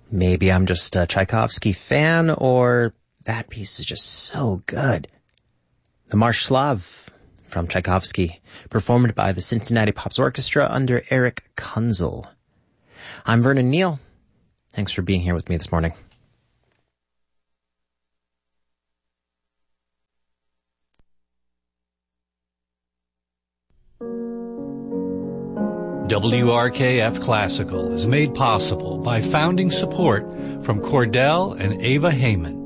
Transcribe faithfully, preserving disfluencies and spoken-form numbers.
Maybe I'm just a Tchaikovsky fan, or that piece is just so good. The March Slav from Tchaikovsky, performed by the Cincinnati Pops Orchestra under Eric Kunzel. I'm Vernon Neal. Thanks for being here with me this morning. W R K F Classical is made possible by founding support from Cordell and Ava Heyman.